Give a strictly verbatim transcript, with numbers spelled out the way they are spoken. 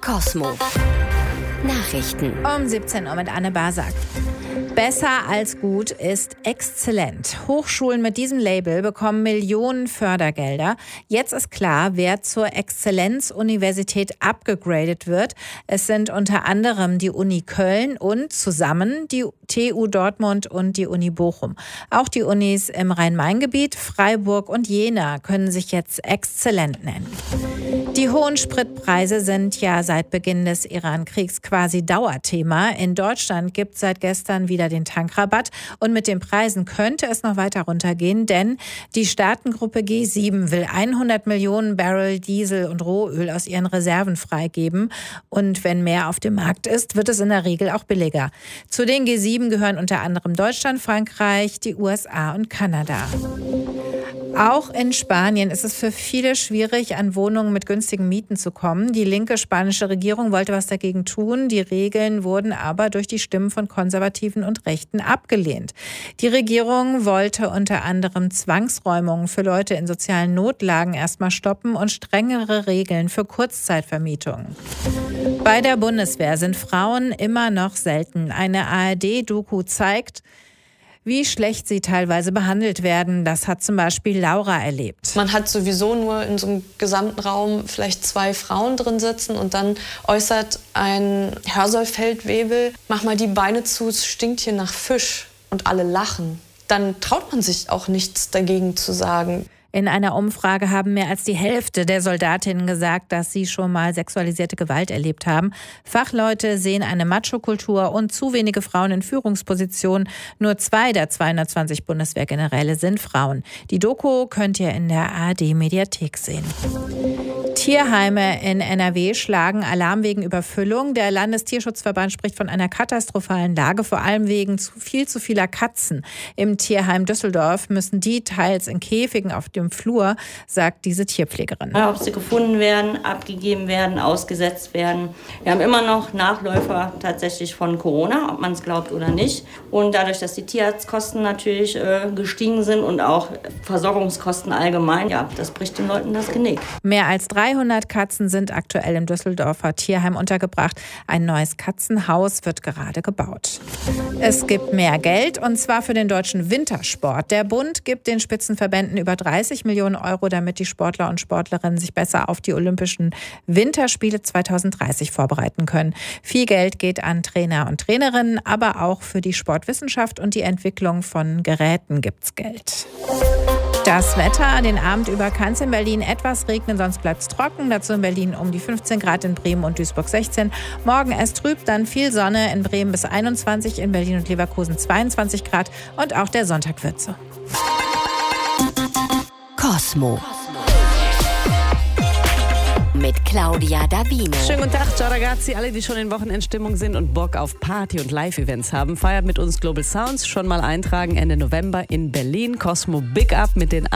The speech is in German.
Cosmo Nachrichten um siebzehn Uhr mit Anne Basak. Besser als gut ist exzellent. Hochschulen mit diesem Label bekommen Millionen Fördergelder. Jetzt ist klar, wer zur Exzellenzuniversität abgegradet wird. Es sind unter anderem die Uni Köln und zusammen die T U Dortmund und die Uni Bochum. Auch die Unis im Rhein-Main-Gebiet, Freiburg und Jena können sich jetzt exzellent nennen. Die hohen Spritpreise sind ja seit Beginn des Iran-Kriegs quasi Dauerthema. In Deutschland gibt es seit gestern wieder den Tankrabatt und mit den Preisen könnte es noch weiter runtergehen, denn die Staatengruppe G sieben will hundert Millionen Barrel Diesel und Rohöl aus ihren Reserven freigeben und wenn mehr auf dem Markt ist, wird es in der Regel auch billiger. Zu den G sieben gehören unter anderem Deutschland, Frankreich, die U S A und Kanada. Auch in Spanien ist es für viele schwierig, an Wohnungen mit günstigen Mieten zu kommen. Die linke spanische Regierung wollte was dagegen tun. Die Regeln wurden aber durch die Stimmen von Konservativen und Rechten abgelehnt. Die Regierung wollte unter anderem Zwangsräumungen für Leute in sozialen Notlagen erstmal stoppen und strengere Regeln für Kurzzeitvermietungen. Bei der Bundeswehr sind Frauen immer noch selten. Eine A R D-Doku zeigt, wie schlecht sie teilweise behandelt werden. Das hat zum Beispiel Laura erlebt. Man hat sowieso nur in so einem gesamten Raum vielleicht zwei Frauen drin sitzen und dann äußert ein Hörsäufeldwebel, mach mal die Beine zu, es stinkt hier nach Fisch und alle lachen. Dann traut man sich auch nichts dagegen zu sagen. In einer Umfrage haben mehr als die Hälfte der Soldatinnen gesagt, dass sie schon mal sexualisierte Gewalt erlebt haben. Fachleute sehen eine Macho-Kultur und zu wenige Frauen in Führungspositionen. Nur zwei der zweihundertzwanzig Bundeswehrgeneräle sind Frauen. Die Doku könnt ihr in der A R D-Mediathek sehen. Tierheime in N R W schlagen Alarm wegen Überfüllung. Der Landestierschutzverband spricht von einer katastrophalen Lage, vor allem wegen zu viel zu vieler Katzen. Im Tierheim Düsseldorf müssen die teils in Käfigen auf dem Flur, sagt diese Tierpflegerin. Ob sie gefunden werden, abgegeben werden, ausgesetzt werden. Wir haben immer noch Nachläufer tatsächlich von Corona, ob man es glaubt oder nicht. Und dadurch, dass die Tierarztkosten natürlich äh, gestiegen sind und auch Versorgungskosten allgemein, ja, das bricht den Leuten das Genick. Mehr als dreihundert Katzen sind aktuell im Düsseldorfer Tierheim untergebracht. Ein neues Katzenhaus wird gerade gebaut. Es gibt mehr Geld und zwar für den deutschen Wintersport. Der Bund gibt den Spitzenverbänden über dreißig Millionen Euro, damit die Sportler und Sportlerinnen sich besser auf die Olympischen Winterspiele zweitausenddreißig vorbereiten können. Viel Geld geht an Trainer und Trainerinnen, aber auch für die Sportwissenschaft und die Entwicklung von Geräten gibt's Geld. Das Wetter, den Abend über kann es in Berlin etwas regnen, sonst bleibt es trocken. Dazu in Berlin um die fünfzehn Grad, in Bremen und Duisburg sechzehn. Morgen erst trüb, dann viel Sonne, in Bremen bis einundzwanzig, in Berlin und Leverkusen zweiundzwanzig Grad und auch der Sonntag wird so. Cosmo mit Claudia Davino. Schönen guten Tag, ciao ragazzi. Alle, die schon in Wochenendstimmung sind und Bock auf Party- und Live-Events haben, feiert mit uns Global Sounds. Schon mal eintragen Ende November in Berlin. Cosmo Big Up mit den